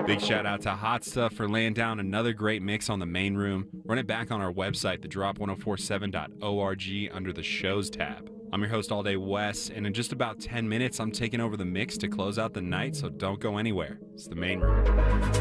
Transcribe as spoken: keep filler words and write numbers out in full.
Big shout out to Hot Stuff for laying down another great mix on the main room. Run it back on our website, the drop ten forty-seven dot org, under the shows tab. I'm your host all day, Wes, and in just about ten minutes, I'm taking over the mix to close out the night, so don't go anywhere. It's the main room.